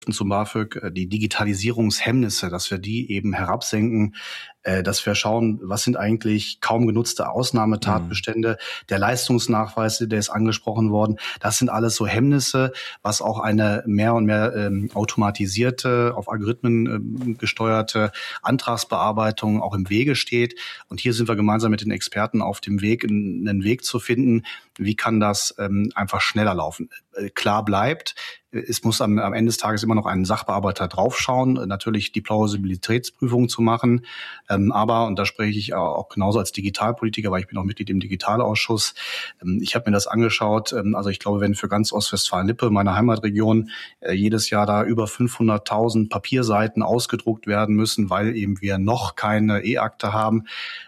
zum BAföG, die Digitalisierungshemmnisse, dass wir die eben herabsenken, dass wir schauen, was sind eigentlich kaum genutzte Ausnahmetatbestände. Der Leistungsnachweis, der ist angesprochen worden. Das sind alles so Hemmnisse, was auch eine mehr und mehr automatisierte, auf Algorithmen gesteuerte Antragsbearbeitung auch im Wege steht. Und hier sind wir gemeinsam mit den Experten auf dem Weg, einen Weg zu finden, wie kann das einfach schneller laufen. Klar bleibt, es muss am Ende des Tages immer noch ein Sachbearbeiter draufschauen, natürlich die Plausibilitätsprüfung zu machen. Aber, und da spreche ich auch genauso als Digitalpolitiker, weil ich bin auch Mitglied im Digitalausschuss, ich habe mir das angeschaut. Also ich glaube, wenn für ganz Ostwestfalen-Lippe, meine Heimatregion, jedes Jahr da über 500.000 Papierseiten ausgedruckt werden müssen, weil eben wir noch keine E-Akte haben,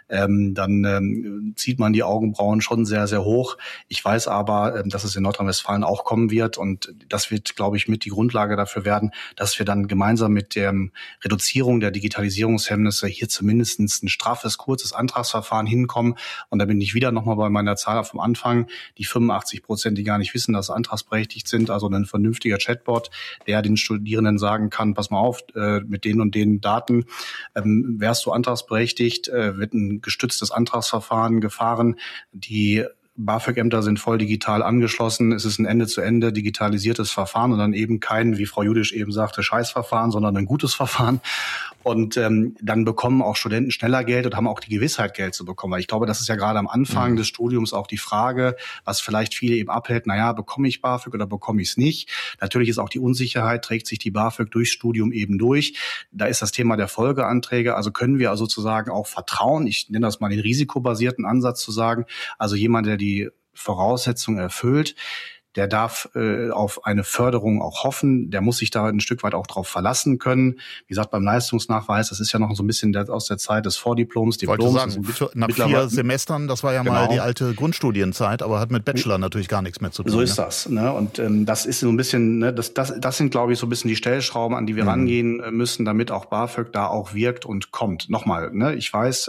dann zieht man die Augenbrauen schon sehr, sehr hoch. Ich weiß aber, dass es in Nordrhein-Westfalen auch kommen wird und das wird, glaube ich, mit die Grundlage dafür werden, dass wir dann gemeinsam mit der Reduzierung der Digitalisierungshemmnisse hier zumindest ein straffes, kurzes Antragsverfahren hinkommen. Und da bin ich wieder nochmal bei meiner Zahl vom Anfang, die 85%, die gar nicht wissen, dass sie antragsberechtigt sind, also ein vernünftiger Chatbot, der den Studierenden sagen kann, pass mal auf, mit den und den Daten wärst du antragsberechtigt, wird ein gestütztes Antragsverfahren gefahren. Die BAföG-Ämter sind voll digital angeschlossen. Es ist ein Ende-zu-Ende digitalisiertes Verfahren und dann eben kein, wie Frau Judisch eben sagte, Scheißverfahren, sondern ein gutes Verfahren. Und dann bekommen auch Studenten schneller Geld und haben auch die Gewissheit, Geld zu bekommen. Weil ich glaube, das ist ja gerade am Anfang des Studiums auch die Frage, was vielleicht viele eben abhält, bekomme ich BAföG oder bekomme ich es nicht? Natürlich ist auch die Unsicherheit, trägt sich die BAföG durchs Studium eben durch. Da ist das Thema der Folgeanträge. Also können wir also sozusagen auch vertrauen, ich nenne das mal den risikobasierten Ansatz zu sagen, also jemand, der die Voraussetzungen erfüllt, der darf auf eine Förderung auch hoffen. Der muss sich da ein Stück weit auch drauf verlassen können. Wie gesagt, beim Leistungsnachweis, das ist ja noch so ein bisschen aus der Zeit des Vordiploms, Diploms. Wollte sagen, nach 4 Semestern, das war ja mal die alte Grundstudienzeit, aber hat mit Bachelor natürlich gar nichts mehr zu tun. So ist das. Ne? Und das ist so ein bisschen, das sind, glaube ich, so ein bisschen die Stellschrauben, an die wir rangehen müssen, damit auch BAföG da auch wirkt und kommt. Nochmal, ich weiß,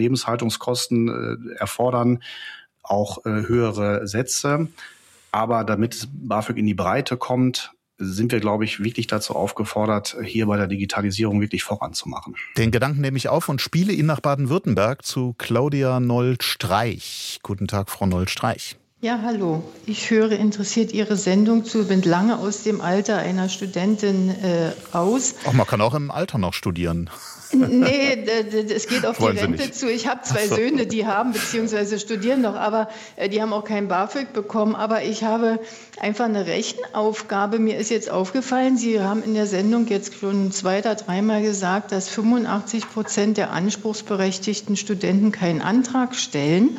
Lebenshaltungskosten erfordern auch höhere Sätze. Aber damit BAföG in die Breite kommt, sind wir, glaube ich, wirklich dazu aufgefordert, hier bei der Digitalisierung wirklich voranzumachen. Den Gedanken nehme ich auf und spiele ihn nach Baden-Württemberg zu Claudia Noll-Streich. Guten Tag, Frau Noll-Streich. Ja, hallo. Ich höre interessiert Ihre Sendung zu, bin lange aus dem Alter einer Studentin aus. Ach, man kann auch im Alter noch studieren. Nee, es geht auf die Rente zu. Ich habe 2 Söhne, die haben bzw. studieren noch, aber die haben auch kein BAföG bekommen. Aber ich habe einfach eine Rechenaufgabe. Mir ist jetzt aufgefallen, Sie haben in der Sendung jetzt schon 2 oder 3 Mal gesagt, dass 85% der anspruchsberechtigten Studenten keinen Antrag stellen.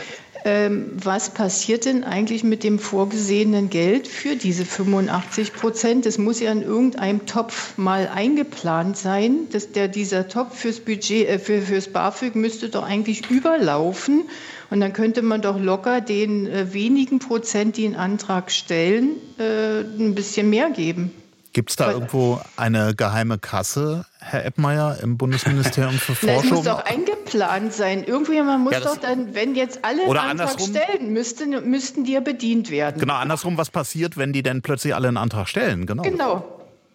Was passiert denn eigentlich mit dem vorgesehenen Geld für diese 85%? Das muss ja in irgendeinem Topf mal eingeplant sein. Dieser Topf fürs Budget, fürs BAföG müsste doch eigentlich überlaufen. Und dann könnte man doch locker den wenigen Prozent, die einen Antrag stellen, ein bisschen mehr geben. Gibt es da irgendwo eine geheime Kasse, Herr Eppmeier, im Bundesministerium für Forschung? Das muss doch eingeplant sein. Irgendjemand muss doch dann, wenn jetzt alle einen Antrag stellen müssten die ja bedient werden. Genau, andersrum, was passiert, wenn die denn plötzlich alle einen Antrag stellen? Genau.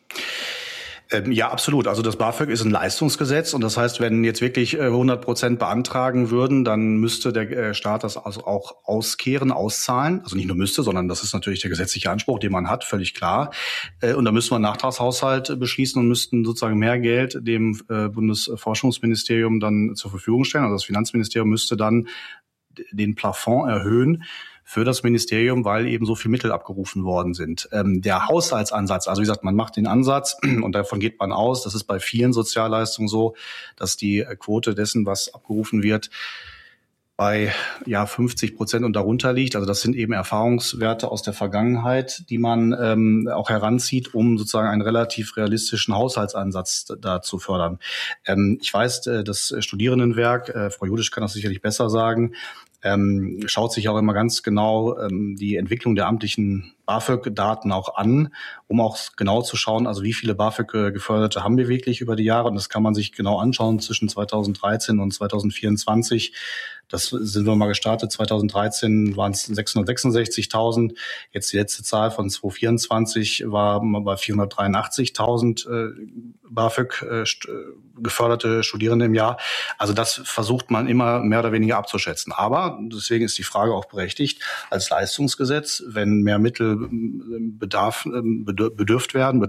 Ja, absolut. Also das BAföG ist ein Leistungsgesetz und das heißt, wenn jetzt wirklich 100% beantragen würden, dann müsste der Staat das also auch auszahlen. Also nicht nur müsste, sondern das ist natürlich der gesetzliche Anspruch, den man hat, völlig klar. Und da müssen wir einen Nachtragshaushalt beschließen und müssten sozusagen mehr Geld dem Bundesforschungsministerium dann zur Verfügung stellen. Also das Finanzministerium müsste dann den Plafond erhöhen für das Ministerium, weil eben so viel Mittel abgerufen worden sind. Der Haushaltsansatz, also wie gesagt, man macht den Ansatz und davon geht man aus, das ist bei vielen Sozialleistungen so, dass die Quote dessen, was abgerufen wird, bei 50% und darunter liegt. Also das sind eben Erfahrungswerte aus der Vergangenheit, die man auch heranzieht, um sozusagen einen relativ realistischen Haushaltsansatz da zu fördern. Ich weiß, das Studierendenwerk, Frau Judisch kann das sicherlich besser sagen, schaut sich auch immer ganz genau die Entwicklung der amtlichen BAföG-Daten auch an, um auch genau zu schauen, also wie viele BAföG-Geförderte haben wir wirklich über die Jahre. Und das kann man sich genau anschauen zwischen 2013 und 2024. Das sind wir mal gestartet. 2013 waren es 666.000. Jetzt die letzte Zahl von 2024 war bei 483.000 BAföG geförderte Studierende im Jahr. Also das versucht man immer mehr oder weniger abzuschätzen. Aber deswegen ist die Frage auch berechtigt, als Leistungsgesetz, wenn mehr Mittel bedarf werden,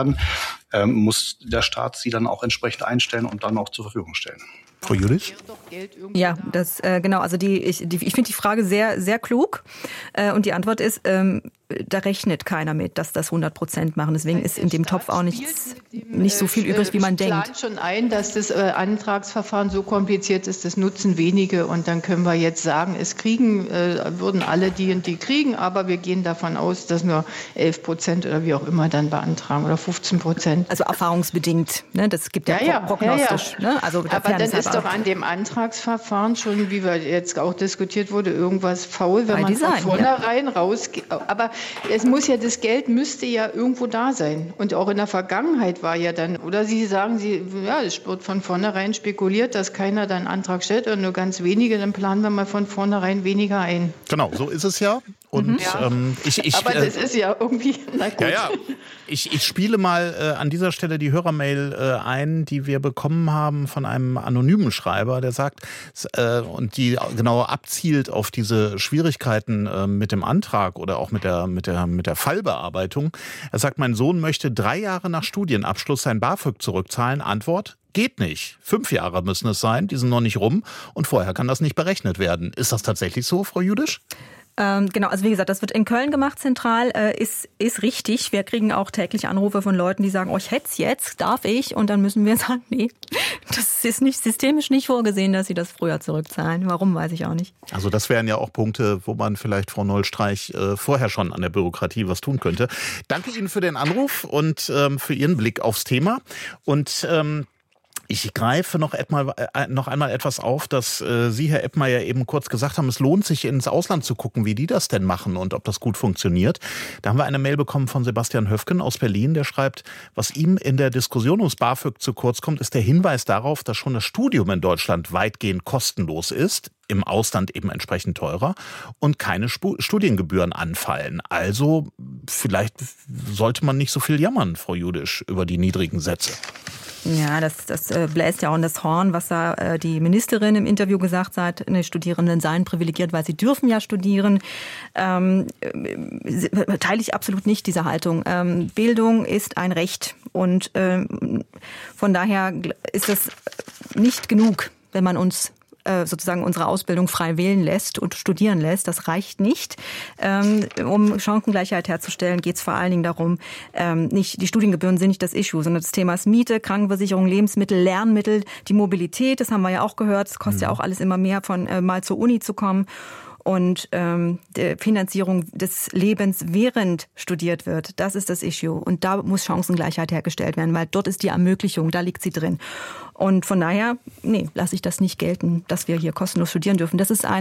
muss der Staat sie dann auch entsprechend einstellen und dann auch zur Verfügung stellen. Frau Jülich? Ja, das genau. Also ich finde die Frage sehr, sehr klug. Und die Antwort ist, da rechnet keiner mit, dass das 100% machen. Deswegen ist in dem Topf auch nicht so viel übrig, wie man denkt. Ich plane schon ein, dass das Antragsverfahren so kompliziert ist, das nutzen wenige. Und dann können wir jetzt sagen, würden alle die und die kriegen, aber wir gehen davon aus, dass nur 11% oder wie auch immer dann beantragen oder 15%. Also erfahrungsbedingt, ne? Das gibt ja prognostisch. Ja. Ne? Also aber dann ist doch an dem Antragsverfahren schon, wie wir jetzt auch diskutiert wurde, irgendwas faul, wenn man von vornherein rausgeht. Aber das Geld müsste ja irgendwo da sein. Und auch in der Vergangenheit war ja dann, oder Sie sagen, es wird von vornherein spekuliert, dass keiner dann einen Antrag stellt oder nur ganz wenige, dann planen wir mal von vornherein weniger ein. Genau, so ist es ja. Und aber das ist ja irgendwie, na gut. Ja. Ich spiele mal an dieser Stelle die Hörermail ein, die wir bekommen haben von einem anonymen Schreiber, der sagt, und die genau abzielt auf diese Schwierigkeiten mit dem Antrag oder auch mit der Fallbearbeitung. Er sagt, mein Sohn möchte 3 Jahre nach Studienabschluss sein BAföG zurückzahlen. Antwort: Geht nicht. 5 Jahre müssen es sein, die sind noch nicht rum und vorher kann das nicht berechnet werden. Ist das tatsächlich so, Frau Jüdisch? Genau, also wie gesagt, das wird in Köln gemacht, zentral, ist richtig. Wir kriegen auch täglich Anrufe von Leuten, die sagen, ich hätte es jetzt, darf ich? Und dann müssen wir sagen, nee, das ist nicht systemisch nicht vorgesehen, dass sie das früher zurückzahlen. Warum, weiß ich auch nicht. Also das wären ja auch Punkte, wo man vielleicht, Frau Noll-Streich, vorher schon an der Bürokratie was tun könnte. Danke Ihnen für den Anruf und für Ihren Blick aufs Thema. Und ich greife noch einmal etwas auf, das Sie, Herr Eppmeier, eben kurz gesagt haben. Es lohnt sich, ins Ausland zu gucken, wie die das denn machen und ob das gut funktioniert. Da haben wir eine Mail bekommen von Sebastian Höfgen aus Berlin, der schreibt, was ihm in der Diskussion ums BAföG zu kurz kommt, ist der Hinweis darauf, dass schon das Studium in Deutschland weitgehend kostenlos ist, im Ausland eben entsprechend teurer und keine Studiengebühren anfallen. Also vielleicht sollte man nicht so viel jammern, Frau Jüdisch, über die niedrigen Sätze. Ja, das bläst ja auch in das Horn, was da die Ministerin im Interview gesagt hat. Die Studierenden seien privilegiert, weil sie dürfen ja studieren. Teile ich absolut nicht, diese Haltung. Bildung ist ein Recht und von daher ist das nicht genug, wenn man uns sozusagen unsere Ausbildung frei wählen lässt und studieren lässt. Das reicht nicht. Um Chancengleichheit herzustellen, geht es vor allen Dingen darum, die Studiengebühren sind nicht das Issue, sondern das Thema ist Miete, Krankenversicherung, Lebensmittel, Lernmittel, die Mobilität, das haben wir ja auch gehört, es kostet ja auch alles immer mehr, von mal zur Uni zu kommen. Und die Finanzierung des Lebens, während studiert wird, das ist das Issue. Und da muss Chancengleichheit hergestellt werden, weil dort ist die Ermöglichung, da liegt sie drin. Und von daher, lasse ich das nicht gelten, dass wir hier kostenlos studieren dürfen. Das ist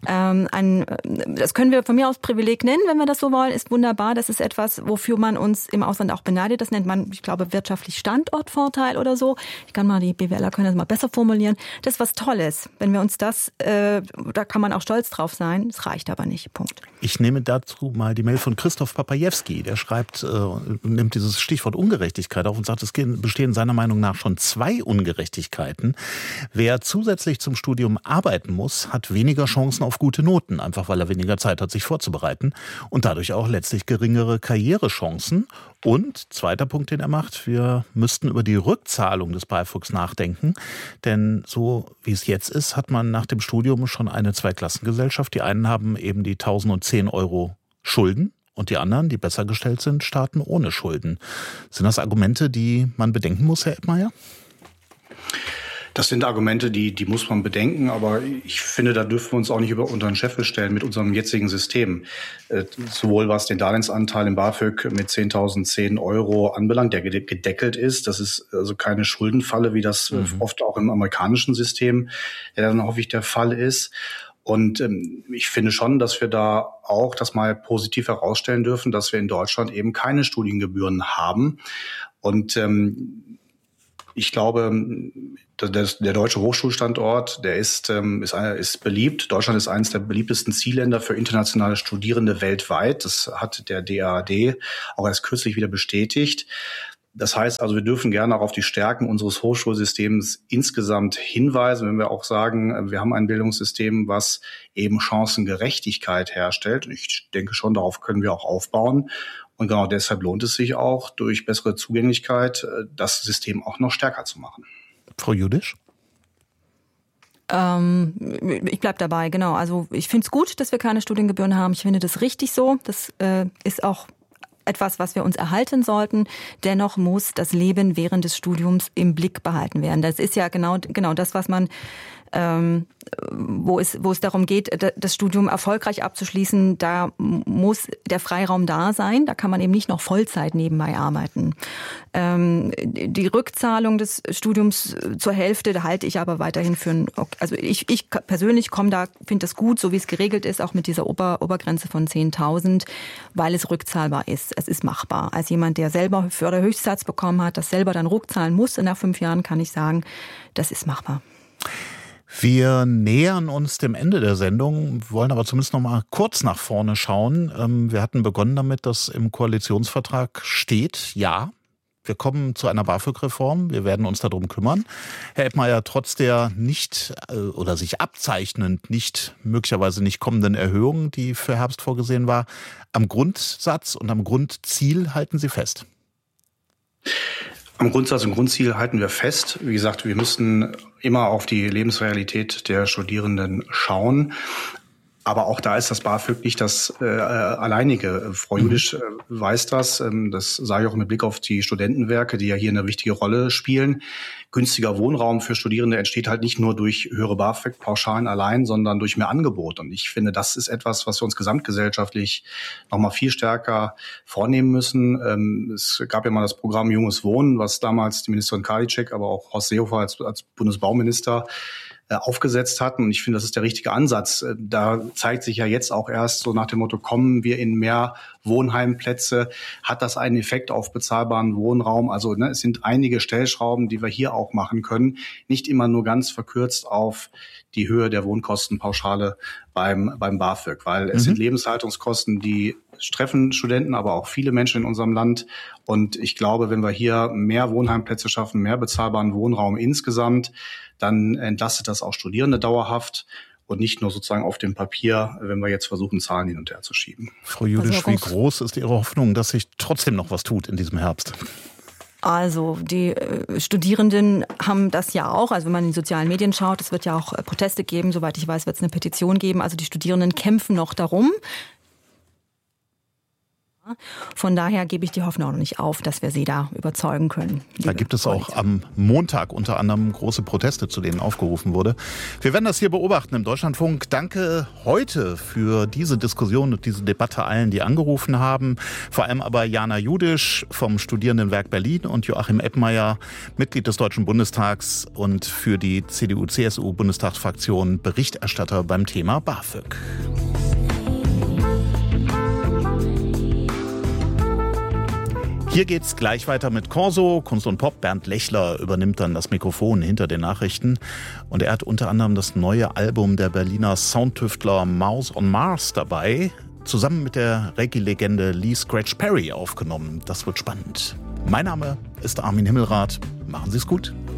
das können wir von mir aus Privileg nennen, wenn wir das so wollen, ist wunderbar. Das ist etwas, wofür man uns im Ausland auch beneidet. Das nennt man, ich glaube, wirtschaftlich Standortvorteil oder so. Die BWLer können das mal besser formulieren. Das ist was Tolles. Wenn wir uns da kann man auch stolz drauf sein. Es reicht aber nicht. Punkt. Ich nehme dazu mal die Mail von Christoph Papajewski. Der schreibt, nimmt dieses Stichwort Ungerechtigkeit auf und sagt, es bestehen seiner Meinung nach schon 2 Ungerechtigkeiten. Wer zusätzlich zum Studium arbeiten muss, hat weniger Chancen auf gute Noten, einfach weil er weniger Zeit hat, sich vorzubereiten und dadurch auch letztlich geringere Karrierechancen. Und zweiter Punkt, den er macht, wir müssten über die Rückzahlung des BAföGs nachdenken, denn so wie es jetzt ist, hat man nach dem Studium schon eine Zweiklassengesellschaft. Die einen haben eben die 1.010 € Schulden und die anderen, die besser gestellt sind, starten ohne Schulden. Sind das Argumente, die man bedenken muss, Herr Eppmeier? Das sind Argumente, die muss man bedenken, aber ich finde, da dürfen wir uns auch nicht unter den Scheffel stellen mit unserem jetzigen System. Sowohl was den Darlehensanteil im BAföG mit 10.010 € anbelangt, der gedeckelt ist. Das ist also keine Schuldenfalle, wie das oft auch im amerikanischen System dann häufig der Fall ist. Und ich finde schon, dass wir da auch das mal positiv herausstellen dürfen, dass wir in Deutschland eben keine Studiengebühren haben. Und ich glaube, der deutsche Hochschulstandort, der ist beliebt. Deutschland ist eines der beliebtesten Zielländer für internationale Studierende weltweit. Das hat der DAAD auch erst kürzlich wieder bestätigt. Das heißt also, wir dürfen gerne auch auf die Stärken unseres Hochschulsystems insgesamt hinweisen, wenn wir auch sagen, wir haben ein Bildungssystem, was eben Chancengerechtigkeit herstellt. Und ich denke schon, darauf können wir auch aufbauen. Und genau deshalb lohnt es sich auch, durch bessere Zugänglichkeit das System auch noch stärker zu machen. Frau Judisch? Ich bleib dabei, genau. Also ich finde es gut, dass wir keine Studiengebühren haben. Ich finde das richtig so. Das ist auch etwas, was wir uns erhalten sollten. Dennoch muss das Leben während des Studiums im Blick behalten werden. Das ist ja genau das, was man wo es darum geht, das Studium erfolgreich abzuschließen. Da muss der Freiraum da sein. Da kann man eben nicht noch Vollzeit nebenbei arbeiten. Die Rückzahlung des Studiums zur Hälfte, da halte ich aber weiterhin für also ich persönlich finde das gut, so wie es geregelt ist, auch mit dieser Obergrenze von 10.000, weil es rückzahlbar ist. Es ist machbar. Als jemand, der selber Förderhöchstsatz bekommen hat, das selber dann rückzahlen muss, nach 5 Jahren kann ich sagen, das ist machbar. Wir nähern uns dem Ende der Sendung, wollen aber zumindest noch mal kurz nach vorne schauen. Wir hatten begonnen damit, dass im Koalitionsvertrag steht, ja, wir kommen zu einer BAföG-Reform, wir werden uns darum kümmern. Herr Eppmeier, trotz der nicht oder sich abzeichnend möglicherweise nicht kommenden Erhöhung, die für Herbst vorgesehen war, am Grundsatz und am Grundziel halten Sie fest? Am Grundsatz und Grundziel halten wir fest. Wie gesagt, wir müssen immer auf die Lebensrealität der Studierenden schauen. Aber auch da ist das BAföG nicht das alleinige. Frau Judisch weiß das. Das sage ich auch mit Blick auf die Studentenwerke, die ja hier eine wichtige Rolle spielen. Günstiger Wohnraum für Studierende entsteht halt nicht nur durch höhere BAföG-Pauschalen allein, sondern durch mehr Angebot. Und ich finde, das ist etwas, was wir uns gesamtgesellschaftlich noch mal viel stärker vornehmen müssen. Es gab ja mal das Programm Junges Wohnen, was damals die Ministerin Karliczek, aber auch Horst Seehofer als Bundesbauminister aufgesetzt hatten. Und ich finde, das ist der richtige Ansatz. Da zeigt sich ja jetzt auch erst so nach dem Motto, kommen wir in mehr Wohnheimplätze, hat das einen Effekt auf bezahlbaren Wohnraum? Also es sind einige Stellschrauben, die wir hier auch machen können. Nicht immer nur ganz verkürzt auf die Höhe der Wohnkostenpauschale beim BAföG, weil es sind Lebenshaltungskosten, die treffen Studenten, aber auch viele Menschen in unserem Land. Und ich glaube, wenn wir hier mehr Wohnheimplätze schaffen, mehr bezahlbaren Wohnraum insgesamt, dann entlastet das auch Studierende dauerhaft und nicht nur sozusagen auf dem Papier, wenn wir jetzt versuchen, Zahlen hin und her zu schieben. Frau Judisch, wie groß ist Ihre Hoffnung, dass sich trotzdem noch was tut in diesem Herbst? Also die Studierenden haben das ja auch, also wenn man in die sozialen Medien schaut, es wird ja auch Proteste geben, soweit ich weiß, wird es eine Petition geben, also die Studierenden kämpfen noch darum. Von daher gebe ich die Hoffnung auch noch nicht auf, dass wir sie da überzeugen können. Da gibt es auch am Montag unter anderem große Proteste, zu denen aufgerufen wurde. Wir werden das hier beobachten im Deutschlandfunk. Danke heute für diese Diskussion und diese Debatte allen, die angerufen haben. Vor allem aber Jana Judisch vom Studierendenwerk Berlin und Joachim Eppmeier, Mitglied des Deutschen Bundestags und für die CDU-CSU-Bundestagsfraktion Berichterstatter beim Thema BAföG. Hier geht's gleich weiter mit Corso, Kunst und Pop. Bernd Lechler übernimmt dann das Mikrofon hinter den Nachrichten. Und er hat unter anderem das neue Album der Berliner Soundtüftler Mouse on Mars dabei, zusammen mit der Reggae-Legende Lee Scratch Perry aufgenommen. Das wird spannend. Mein Name ist Armin Himmelrath. Machen Sie es gut.